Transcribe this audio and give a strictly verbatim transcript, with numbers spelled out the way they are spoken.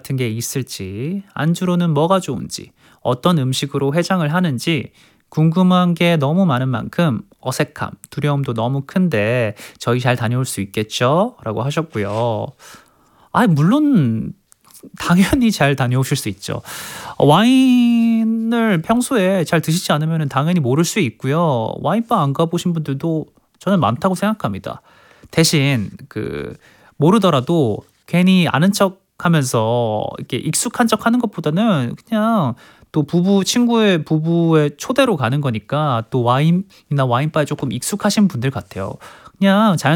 같은 게 있을지, 안주로는 뭐가 좋은지, 어떤 음식으로 해장을 하는지 궁금한 게 너무 많은 만큼 어색함, 두려움도 너무 큰데 저희 잘 다녀올 수 있겠죠? 라고 하셨고요. 아, 물론 당연히 잘 다녀오실 수 있죠. 어, 와인을 평소에 잘 드시지 않으면 당연히 모를 수 있고요. 와인바 안 가보신 분들도 저는 많다고 생각합니다. 대신 그 모르더라도 괜히 아는 척 하면서 이렇게 익숙한 척 하는 것보다는 그냥 또 부부, 친구의 부부의 초대로 가는 거니까 또 와인이나 와인바에 조금 익숙하신 분들 같아요. 그냥 자연